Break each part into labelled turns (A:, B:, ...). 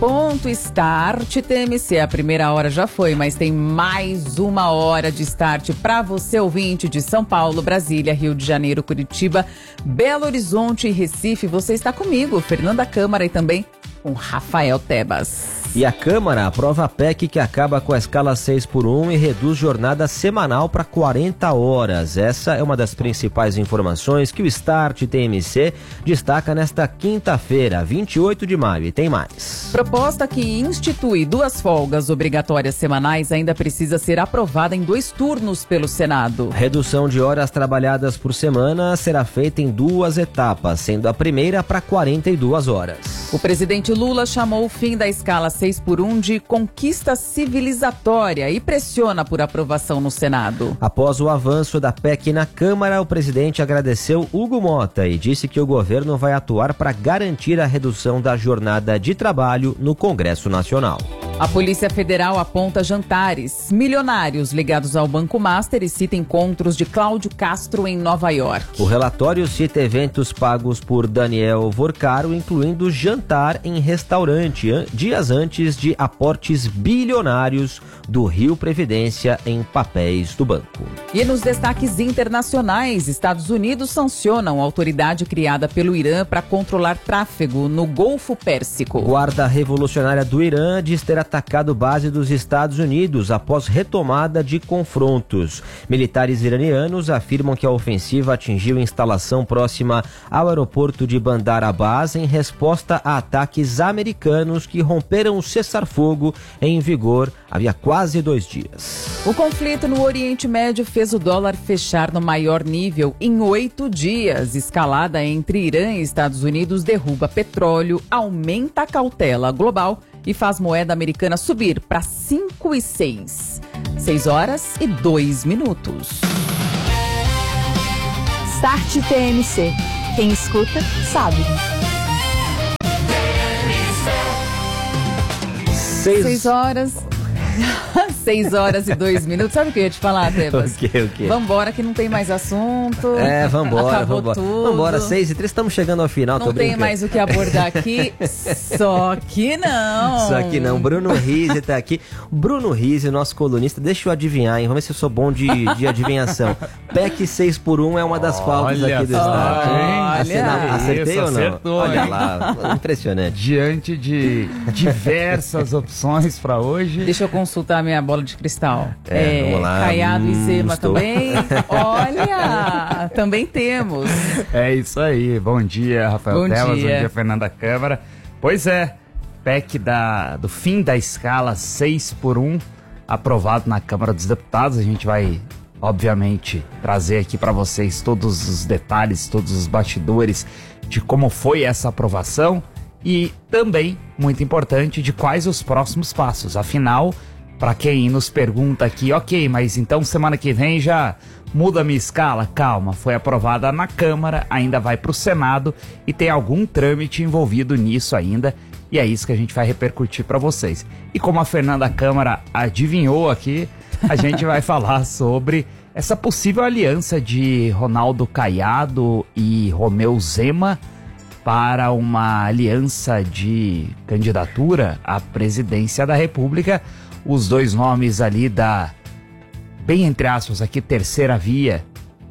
A: Ponto Start TMC. A primeira hora já foi, mas tem mais uma hora de start para você, ouvinte de São Paulo, Brasília, Rio de Janeiro, Curitiba, Belo Horizonte e Recife. Você está comigo, Fernanda Câmara, e também com Rafael Tebas.
B: E a Câmara aprova a PEC que acaba com a escala 6x1 e reduz jornada semanal para 40 horas. Essa é uma das principais informações que o Start TMC destaca nesta quinta-feira, 28 de maio. E tem mais.
A: Proposta que institui 2 folgas obrigatórias semanais ainda precisa ser aprovada em 2 turnos pelo Senado.
B: Redução de horas trabalhadas por semana será feita em 2 etapas, sendo a primeira para 42 horas.
A: O presidente Lula chamou o fim da escala 6x1 de conquista civilizatória e pressiona por aprovação no Senado.
B: Após o avanço da PEC na Câmara, o presidente agradeceu Hugo Mota e disse que o governo vai atuar para garantir a redução da jornada de trabalho no Congresso Nacional.
A: A Polícia Federal aponta jantares milionários ligados ao Banco Master e cita encontros de Cláudio Castro em Nova York.
B: O relatório cita eventos pagos por Daniel Vorcaro, incluindo jantar em restaurante, dias antes de aportes bilionários do Rio Previdência em papéis do banco.
A: E nos destaques internacionais, Estados Unidos sancionam a autoridade criada pelo Irã para controlar tráfego no Golfo Pérsico.
B: Guarda Revolucionária do Irã diz ter atacado base dos Estados Unidos após retomada de confrontos. Militares iranianos afirmam que a ofensiva atingiu instalação próxima ao aeroporto de Bandar Abbas em resposta a ataques americanos que romperam o cessar-fogo em vigor havia quase 2 dias.
A: O conflito no Oriente Médio fez o dólar fechar no maior nível em 8 dias. Escalada entre Irã e Estados Unidos derruba petróleo, aumenta a cautela global e faz moeda americana subir para 5,06. 6h02.
C: Start TMC. Quem escuta, sabe.
A: 6h02. Sabe o que eu ia te falar, Tebas?
B: O quê?
A: Vambora que não tem mais assunto.
B: Vambora.
A: Tudo.
B: Vambora, 6h03, estamos chegando ao final.
A: Não tem mais o que abordar aqui, só que não.
B: Bruno Rizzi tá aqui. Bruno Rizzi, nosso colunista, deixa eu adivinhar, hein? Vamos ver se eu sou bom de adivinhação. PEC 6x1 é uma das pautas aqui do Start. Acertei ou não?
D: Acertou,
B: olha lá, impressionante.
D: Diante de diversas opções para hoje.
A: Deixa eu consultar minha bola de cristal.
B: Vamos lá.
A: Caiado e Zema também. Olha, também temos.
D: É isso aí. Bom dia, Rafael Tebas. Bom dia, Fernanda Câmara. Pois é, PEC do fim da escala 6x1, aprovado na Câmara dos Deputados. A gente vai, obviamente, trazer aqui para vocês todos os detalhes, todos os bastidores de como foi essa aprovação e também, muito importante, de quais os próximos passos. Afinal, para quem nos pergunta aqui, ok, mas então semana que vem já muda a minha escala? Calma, foi aprovada na Câmara, ainda vai para o Senado e tem algum trâmite envolvido nisso ainda. E é isso que a gente vai repercutir para vocês. E como a Fernanda Câmara adivinhou aqui, a gente vai falar sobre essa possível aliança de Ronaldo Caiado e Romeu Zema para uma aliança de candidatura à presidência da República. Os 2 nomes ali da, bem entre aspas aqui, terceira via,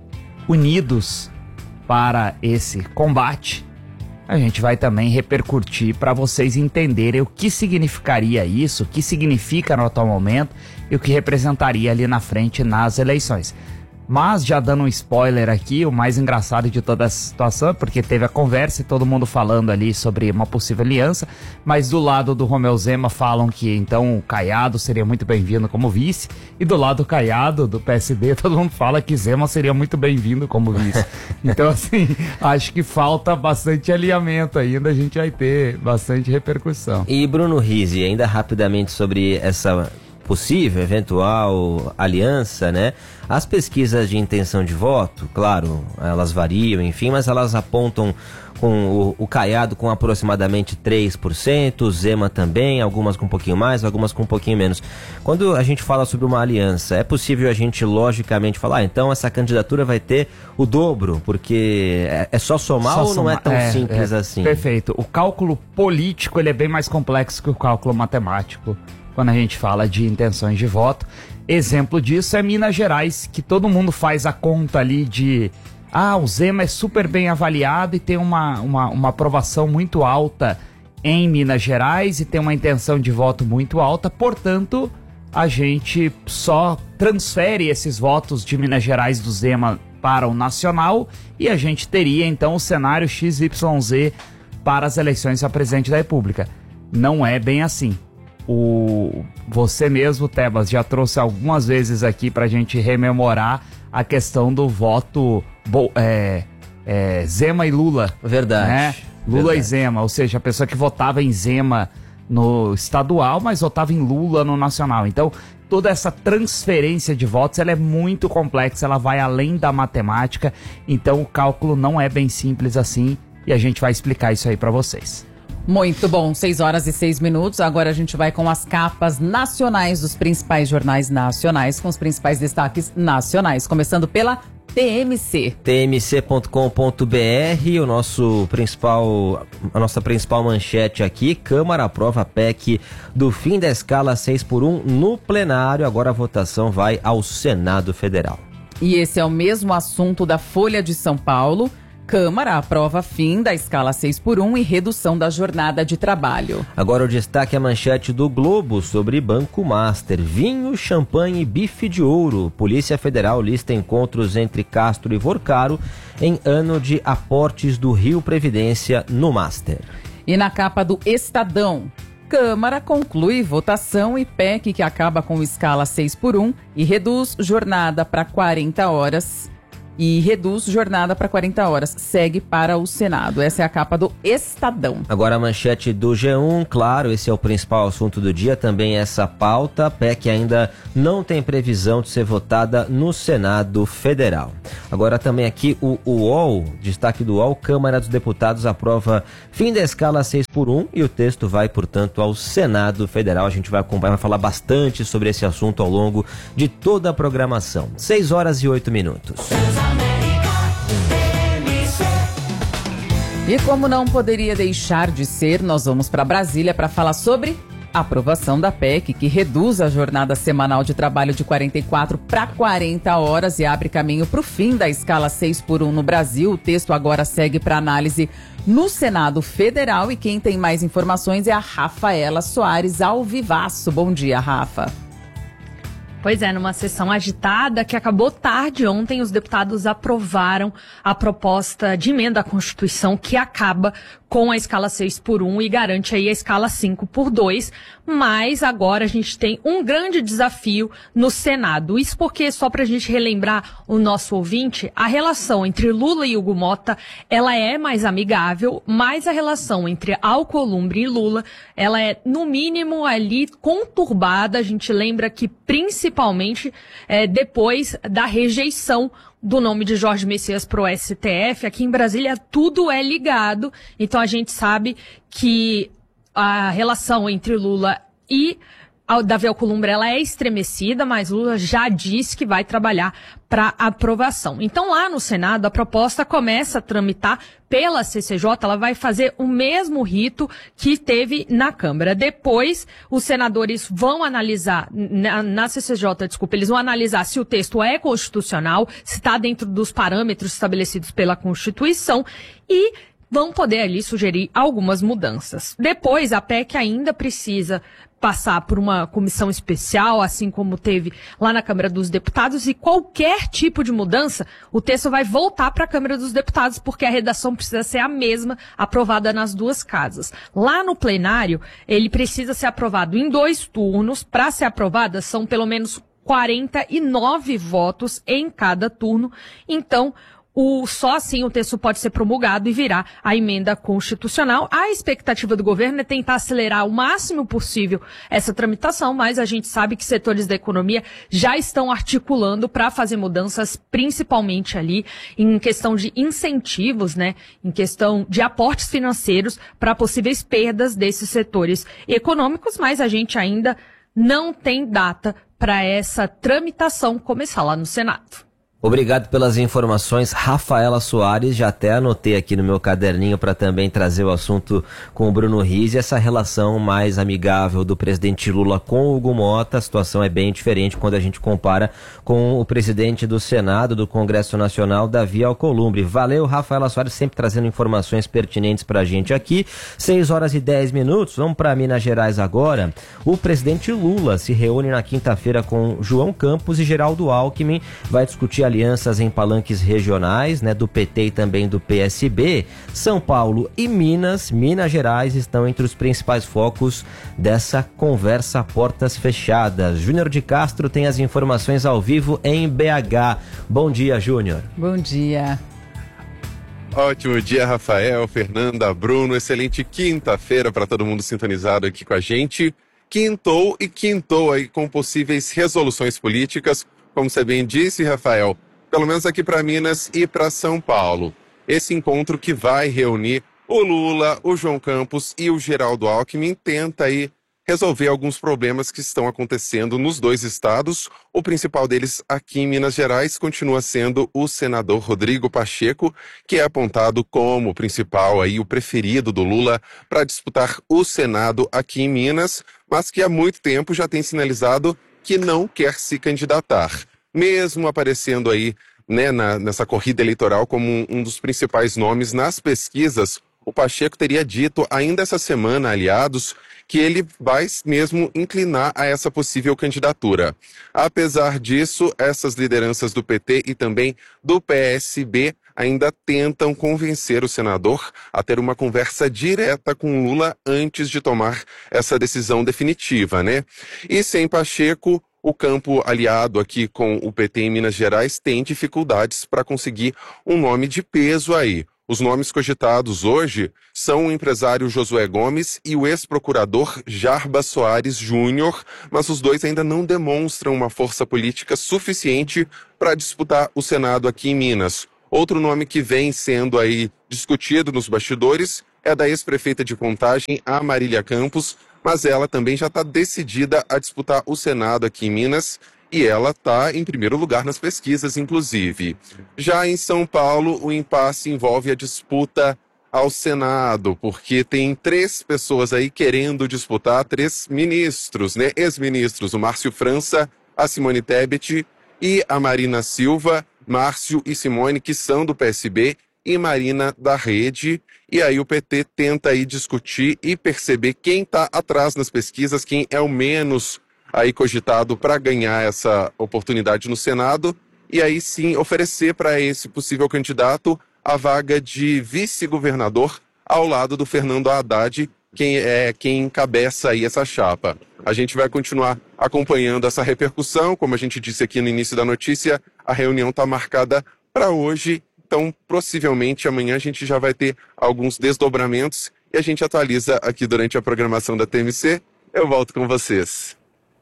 D: unidos para esse combate. A gente vai também repercutir para vocês entenderem o que significaria isso, o que significa no atual momento e o que representaria ali na frente nas eleições. Mas já dando um spoiler aqui, o mais engraçado de toda essa situação, porque teve a conversa e todo mundo falando ali sobre uma possível aliança, mas do lado do Romeu Zema falam que então o Caiado seria muito bem-vindo como vice, e do lado do Caiado, do PSD, todo mundo fala que Zema seria muito bem-vindo como vice. Então assim, acho que falta bastante alinhamento ainda, a gente vai ter bastante repercussão.
B: E Bruno Rizzi, ainda rapidamente sobre essa possível, eventual aliança, né? As pesquisas de intenção de voto, claro, elas variam, enfim, mas elas apontam com o Caiado com aproximadamente 3%, o Zema também, algumas com um pouquinho mais, algumas com um pouquinho menos. Quando a gente fala sobre uma aliança, é possível a gente logicamente falar, então essa candidatura vai ter o dobro, porque é só somar ou não é tão simples assim?
D: Perfeito. O cálculo político ele é bem mais complexo que o cálculo matemático, quando a gente fala de intenções de voto. Exemplo disso é Minas Gerais, que todo mundo faz a conta ali de... o Zema é super bem avaliado e tem uma aprovação muito alta em Minas Gerais e tem uma intenção de voto muito alta, portanto, a gente só transfere esses votos de Minas Gerais do Zema para o nacional e a gente teria então o cenário XYZ para as eleições a presidente da República. Não é bem assim. Você mesmo, Tebas, já trouxe algumas vezes aqui para a gente rememorar a questão do voto Zema e Lula.
B: Verdade.
D: Né? Lula e Zema, ou seja, a pessoa que votava em Zema no estadual, mas votava em Lula no nacional. Então, toda essa transferência de votos, ela é muito complexa, ela vai além da matemática, então o cálculo não é bem simples assim, e a gente vai explicar isso aí para vocês.
A: Muito bom, 6h06. Agora a gente vai com as capas nacionais dos principais jornais nacionais, com os principais destaques nacionais, começando pela TMC.
B: tmc.com.br, a nossa principal manchete aqui: Câmara aprova a PEC do fim da escala 6x1 no plenário. Agora a votação vai ao Senado Federal.
A: E esse é o mesmo assunto da Folha de São Paulo. Câmara aprova fim da escala 6x1 e redução da jornada de trabalho.
B: Agora o destaque é a manchete do Globo sobre Banco Master. Vinho, champanhe e bife de ouro. Polícia Federal lista encontros entre Castro e Vorcaro em ano de aportes do Rio Previdência no Master.
A: E na capa do Estadão, Câmara conclui votação e PEC que acaba com escala 6x1 e reduz jornada para 40 horas. Segue para o Senado. Essa é a capa do Estadão.
B: Agora a manchete do G1, claro, esse é o principal assunto do dia, também essa pauta. A PEC ainda não tem previsão de ser votada no Senado Federal. Agora também aqui o UOL, destaque do UOL: Câmara dos Deputados aprova fim da escala 6x1 e o texto vai, portanto, ao Senado Federal. A gente vai acompanhar, vai falar bastante sobre esse assunto ao longo de toda a programação. 6h08.
A: E como não poderia deixar de ser, nós vamos para Brasília para falar sobre a aprovação da PEC, que reduz a jornada semanal de trabalho de 44 para 40 horas e abre caminho para o fim da escala 6x1 no Brasil. O texto agora segue para análise no Senado Federal e quem tem mais informações é a Rafaela Soares, ao vivaço. Bom dia, Rafa.
E: Pois é, numa sessão agitada que acabou tarde ontem, os deputados aprovaram a proposta de emenda à Constituição que acaba com a escala 6x1 e garante aí a escala 5x2, mas agora a gente tem um grande desafio no Senado. Isso porque, só para a gente relembrar o nosso ouvinte, a relação entre Lula e Hugo Mota, ela é mais amigável, mas a relação entre Alcolumbre e Lula, ela é, no mínimo, ali conturbada. A gente lembra que, principalmente, depois da rejeição do nome de Jorge Messias pro STF, aqui em Brasília tudo é ligado, então a gente sabe que a relação entre Lula e Davi Alcolumbre, ela é estremecida, mas Lula já disse que vai trabalhar para aprovação. Então lá no Senado a proposta começa a tramitar pela CCJ, ela vai fazer o mesmo rito que teve na Câmara. Depois os senadores vão analisar, na CCJ, eles vão analisar se o texto é constitucional, se está dentro dos parâmetros estabelecidos pela Constituição e vão poder ali sugerir algumas mudanças. Depois a PEC ainda precisa passar por uma comissão especial, assim como teve lá na Câmara dos Deputados, e qualquer tipo de mudança, o texto vai voltar para a Câmara dos Deputados, porque a redação precisa ser a mesma, aprovada nas duas casas. Lá no plenário, ele precisa ser aprovado em 2 turnos. Para ser aprovada, são pelo menos 49 votos em cada turno. Então, só assim o texto pode ser promulgado e virar a emenda constitucional. A expectativa do governo é tentar acelerar o máximo possível essa tramitação, mas a gente sabe que setores da economia já estão articulando para fazer mudanças, principalmente ali em questão de incentivos, né, em questão de aportes financeiros para possíveis perdas desses setores econômicos, mas a gente ainda não tem data para essa tramitação começar lá no Senado.
B: Obrigado pelas informações, Rafaela Soares. Já até anotei aqui no meu caderninho para também trazer o assunto com o Bruno Rizzi, essa relação mais amigável do presidente Lula com o Hugo Mota. A situação é bem diferente quando a gente compara com o presidente do Senado, do Congresso Nacional, Davi Alcolumbre. Valeu, Rafaela Soares, sempre trazendo informações pertinentes para a gente aqui. 6h10. Vamos para Minas Gerais agora. O presidente Lula se reúne na quinta-feira com João Campos e Geraldo Alckmin. Vai discutir alianças em palanques regionais, né, do PT e também do PSB. São Paulo e Minas Gerais estão entre os principais focos dessa conversa a portas fechadas. Júnior de Castro tem as informações ao vivo em BH. Bom dia, Júnior.
A: Bom dia.
F: Ótimo dia, Rafael, Fernanda, Bruno. Excelente quinta-feira para todo mundo sintonizado aqui com a gente. Quintou aí com possíveis resoluções políticas, como você bem disse, Rafael, pelo menos aqui para Minas e para São Paulo. Esse encontro que vai reunir o Lula, o João Campos e o Geraldo Alckmin tenta aí resolver alguns problemas que estão acontecendo nos dois estados. O principal deles aqui em Minas Gerais continua sendo o senador Rodrigo Pacheco, que é apontado como o principal aí, o preferido do Lula para disputar o Senado aqui em Minas, mas que há muito tempo já tem sinalizado que não quer se candidatar. Mesmo aparecendo aí, né, nessa corrida eleitoral como um dos principais nomes nas pesquisas, o Pacheco teria dito ainda essa semana, aliados, que ele vai mesmo inclinar a essa possível candidatura. Apesar disso, essas lideranças do PT e também do PSB ainda tentam convencer o senador a ter uma conversa direta com Lula antes de tomar essa decisão definitiva, né? E sem Pacheco, o campo aliado aqui com o PT em Minas Gerais tem dificuldades para conseguir um nome de peso aí. Os nomes cogitados hoje são o empresário Josué Gomes e o ex-procurador Jarbas Soares Júnior, mas os dois ainda não demonstram uma força política suficiente para disputar o Senado aqui em Minas. Outro nome que vem sendo aí discutido nos bastidores é da ex-prefeita de Contagem, a Marília Campos, mas ela também já está decidida a disputar o Senado aqui em Minas e ela está em primeiro lugar nas pesquisas, inclusive. Já em São Paulo, o impasse envolve a disputa ao Senado, porque tem 3 pessoas aí querendo disputar, 3 ministros, né? Ex-ministros, o Márcio França, a Simone Tebet e a Marina Silva. Márcio e Simone, que são do PSB, e Marina da Rede. E aí o PT tenta aí discutir e perceber quem está atrás nas pesquisas, quem é o menos aí cogitado para ganhar essa oportunidade no Senado. E aí sim oferecer para esse possível candidato a vaga de vice-governador ao lado do Fernando Haddad, quem encabeça aí essa chapa. A gente vai continuar acompanhando essa repercussão. Como a gente disse aqui no início da notícia, a reunião está marcada para hoje, então possivelmente amanhã a gente já vai ter alguns desdobramentos e a gente atualiza aqui durante a programação da TMC. Eu volto com vocês.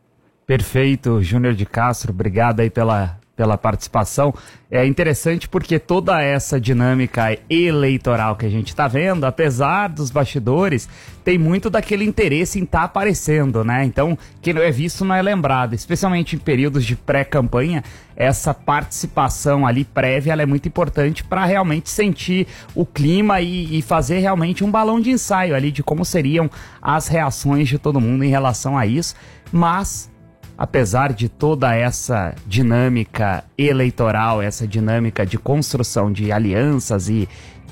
D: Perfeito, Júnior de Castro, obrigado aí pela participação. É interessante porque toda essa dinâmica eleitoral que a gente está vendo, apesar dos bastidores, tem muito daquele interesse em estar aparecendo, né? Então, quem não é visto não é lembrado, especialmente em períodos de pré-campanha. Essa participação ali prévia, ela é muito importante para realmente sentir o clima e fazer realmente um balão de ensaio ali de como seriam as reações de todo mundo em relação a isso. Mas apesar de toda essa dinâmica eleitoral, essa dinâmica de construção de alianças e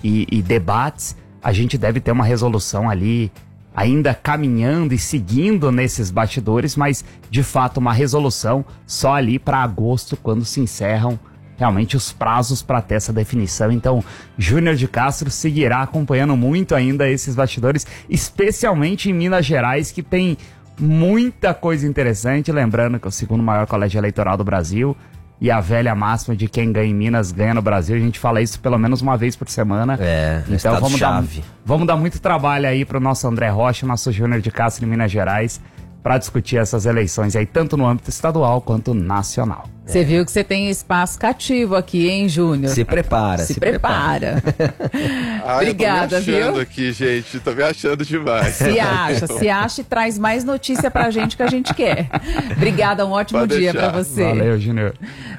D: debates, a gente deve ter uma resolução ali ainda caminhando e seguindo nesses bastidores, mas de fato uma resolução só ali para agosto, quando se encerram realmente os prazos para ter essa definição. Então, Júnior de Castro seguirá acompanhando muito ainda esses bastidores, especialmente em Minas Gerais, que tem muita coisa interessante, lembrando que é o segundo maior colégio eleitoral do Brasil, e a velha máxima de quem ganha em Minas ganha no Brasil. A gente fala isso pelo menos uma vez por semana.
B: Então
D: vamos dar muito trabalho aí pro nosso André Rocha, nosso Júnior de Castro em Minas Gerais, para discutir essas eleições aí, tanto no âmbito estadual quanto nacional.
A: Você viu que você tem espaço cativo aqui, hein, Júnior?
B: Se prepara.
A: Obrigada, viu?
F: Eu tô me achando aqui, gente. Tô me achando demais.
A: Se acha e traz mais notícia pra gente que a gente quer. Obrigada, um ótimo dia pra você.
D: Valeu, Júnior.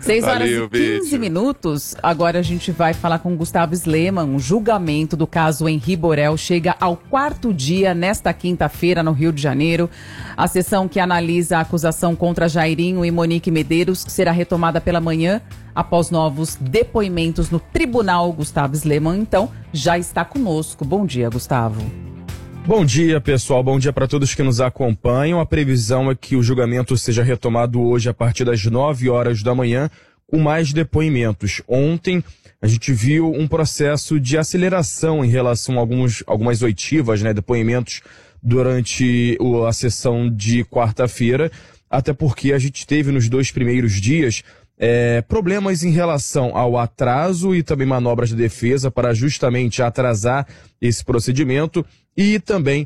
A: 6h15 minutos. Agora a gente vai falar com Gustavo Sleman. Um julgamento do caso Henri Borel chega ao 4º dia nesta quinta-feira no Rio de Janeiro. A sessão que analisa a acusação contra Jairinho e Monique Medeiros será retomada pela manhã após novos depoimentos no tribunal. Gustavo Sleman, então, já está conosco. Bom dia, Gustavo.
G: Bom dia, pessoal. Bom dia para todos que nos acompanham. A previsão é que o julgamento seja retomado hoje a partir das 9 horas da manhã, com mais depoimentos. Ontem, a gente viu um processo de aceleração em relação a algumas oitivas, depoimentos durante a sessão de quarta-feira, até porque a gente teve nos 2 primeiros dias problemas em relação ao atraso e também manobras de defesa para justamente atrasar esse procedimento e também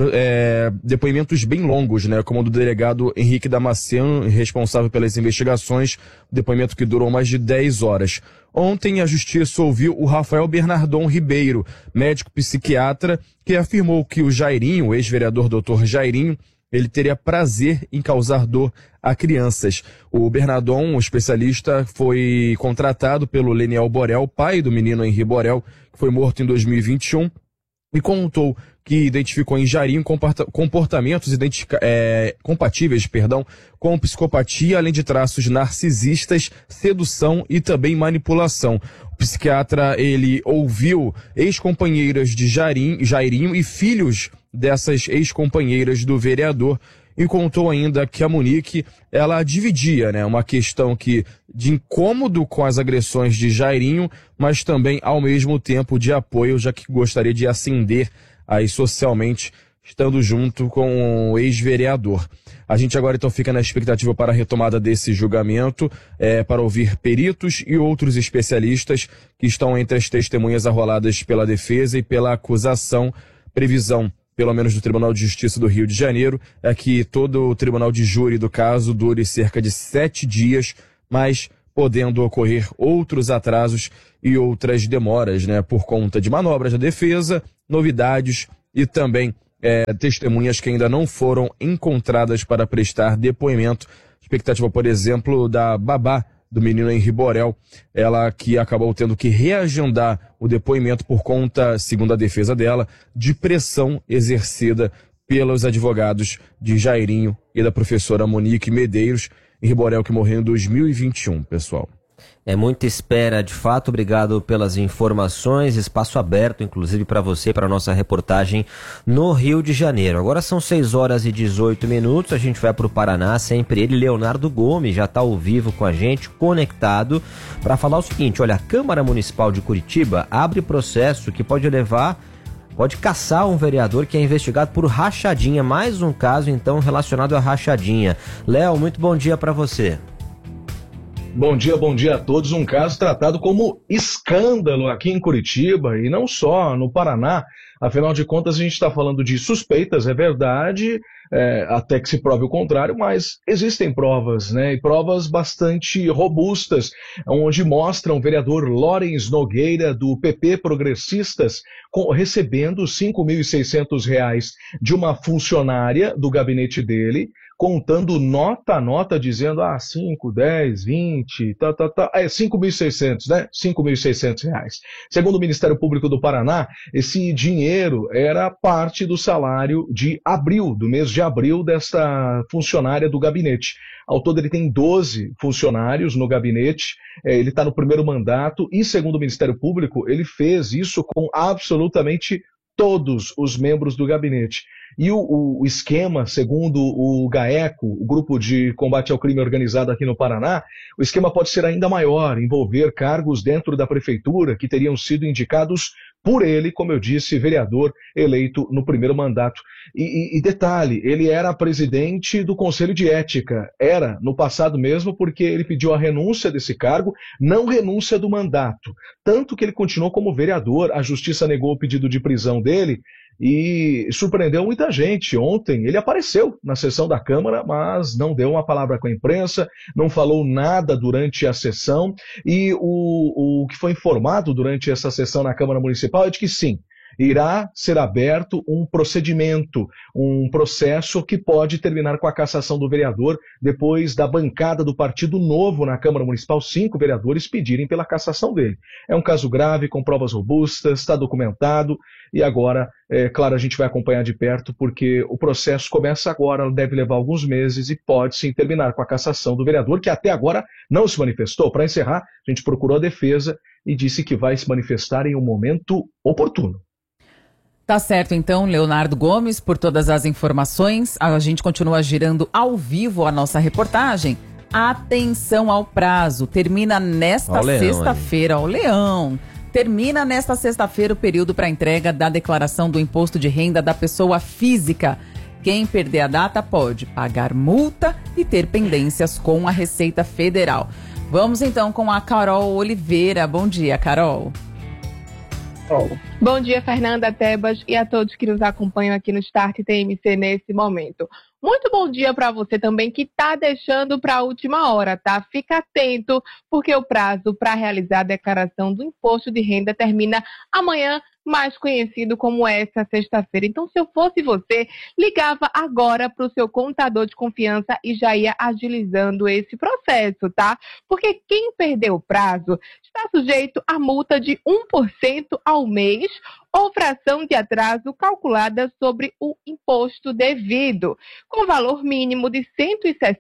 G: depoimentos bem longos, como o do delegado Henrique Damasceno, responsável pelas investigações, depoimento que durou mais de 10 horas. Ontem a Justiça ouviu o Rafael Bernardon Ribeiro, médico psiquiatra, que afirmou que o Jairinho, o ex-vereador Dr. Jairinho, ele teria prazer em causar dor a crianças. O Bernardon, o especialista, foi contratado pelo Leniel Borel, pai do menino Henri Borel, que foi morto em 2021, e contou que identificou em Jairinho comportamentos compatíveis com psicopatia, além de traços narcisistas, sedução e também manipulação. O psiquiatra, ele ouviu ex-companheiras de Jairinho e filhos dessas ex-companheiras do vereador, e contou ainda que a Monique, ela dividia, uma questão de incômodo com as agressões de Jairinho, mas também, ao mesmo tempo, de apoio, já que gostaria de ascender aí socialmente, estando junto com o ex-vereador. A gente agora então fica na expectativa para a retomada desse julgamento, para ouvir peritos e outros especialistas que estão entre as testemunhas arroladas pela defesa e pela acusação. Previsão, pelo menos do Tribunal de Justiça do Rio de Janeiro, é que todo o tribunal de júri do caso dure cerca de 7 dias, mas podendo ocorrer outros atrasos e outras demoras, por conta de manobras da defesa, novidades e também testemunhas que ainda não foram encontradas para prestar depoimento. Expectativa, por exemplo, da babá do menino Henri Borel, ela que acabou tendo que reagendar o depoimento por conta, segundo a defesa dela, de pressão exercida pelos advogados de Jairinho e da professora Monique Medeiros. Henri Borel, que morreu em 2021, pessoal.
B: É muita espera, de fato. Obrigado pelas informações. Espaço aberto, inclusive, para você, para a nossa reportagem no Rio de Janeiro. Agora são 6h18. A gente vai para o Paraná. Sempre ele, Leonardo Gomes, já está ao vivo com a gente, conectado, para falar o seguinte. Olha, a Câmara Municipal de Curitiba abre processo que pode caçar um vereador que é investigado por rachadinha. Mais um caso, então, relacionado à rachadinha. Léo, muito bom dia para você.
H: Bom dia a todos. Um caso tratado como escândalo aqui em Curitiba e não só no Paraná. Afinal de contas, a gente está falando de suspeitas, é verdade, até que se prove o contrário, mas existem provas, e provas bastante robustas, onde mostram o vereador Lawrence Nogueira, do PP Progressistas, recebendo R$ 5.600 de uma funcionária do gabinete dele, contando nota a nota, dizendo 5, 10, 20, é 5.600, né? R$ 5.600. Segundo o Ministério Público do Paraná, esse dinheiro era parte do salário de abril, do mês de abril, desta funcionária do gabinete. Ao todo, ele tem 12 funcionários no gabinete, ele está no primeiro mandato e, segundo o Ministério Público, ele fez isso com absolutamente todos os membros do gabinete. E o esquema, segundo o GAECO, o Grupo de Combate ao Crime Organizado aqui no Paraná, o esquema pode ser ainda maior, envolver cargos dentro da prefeitura que teriam sido indicados por ele, como eu disse, vereador eleito no primeiro mandato. E detalhe, ele era presidente do Conselho de Ética, era no passado mesmo, porque ele pediu a renúncia desse cargo, não renúncia do mandato. Tanto que ele continuou como vereador, a justiça negou o pedido de prisão dele e surpreendeu muita gente. Ontem ele apareceu na sessão da Câmara, mas não deu uma palavra com a imprensa, não falou nada durante a sessão, e o que foi informado durante essa sessão na Câmara Municipal é de que sim, irá ser aberto um procedimento, um processo que pode terminar com a cassação do vereador depois da bancada do Partido Novo na Câmara Municipal, 5 vereadores pedirem pela cassação dele. É um caso grave, com provas robustas, está documentado e agora, claro, a gente vai acompanhar de perto porque o processo começa agora, deve levar alguns meses e pode sim terminar com a cassação do vereador, que até agora não se manifestou. Para encerrar, a gente procurou a defesa e disse que vai se manifestar em um momento oportuno.
A: Tá certo, então, Leonardo Gomes, por todas as informações. A gente continua girando ao vivo a nossa reportagem. Atenção ao prazo. Termina nesta sexta-feira. Ó, Leão. Termina nesta sexta-feira o período para entrega da declaração do imposto de renda da pessoa física. Quem perder a data pode pagar multa e ter pendências com a Receita Federal. Vamos então com a Carol Oliveira. Bom dia, Carol.
I: Bom dia, Fernanda, Tebas e a todos que nos acompanham aqui no Start TMC nesse momento. Muito bom dia para você também que está deixando para a última hora, tá? Fica atento, porque o prazo para realizar a declaração do imposto de renda termina amanhã, mais conhecido como essa sexta-feira. Então, se eu fosse você, ligava agora para o seu contador de confiança e já ia agilizando esse processo, tá? Porque quem perdeu o prazo está sujeito a multa de 1% ao mês ou fração de atraso calculada sobre o imposto devido, com valor mínimo de R$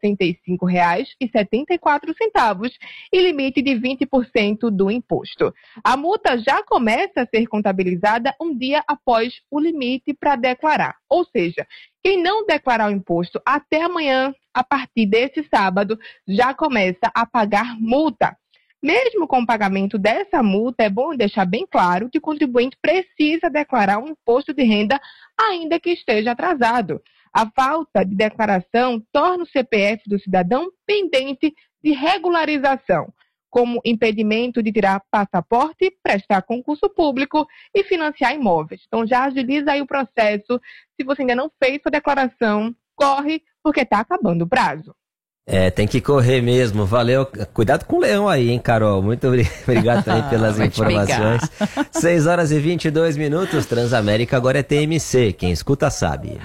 I: 165,74 e limite de 20% do imposto. A multa já começa a ser contabilizada um dia após o limite para declarar, ou seja, quem não declarar o imposto até amanhã, a partir desse sábado, já começa a pagar multa. Mesmo com o pagamento dessa multa, é bom deixar bem claro que o contribuinte precisa declarar um imposto de renda, ainda que esteja atrasado. A falta de declaração torna o CPF do cidadão pendente de regularização, como impedimento de tirar passaporte, prestar concurso público e financiar imóveis. Então já agiliza aí o processo. Se você ainda não fez sua declaração, corre, porque está acabando o prazo.
B: Tem que correr mesmo, valeu. Cuidado com o leão aí, hein, Carol? Muito obrigado também pelas informações. 6 horas e 22 minutos, Transamérica agora é TMC, quem escuta sabe.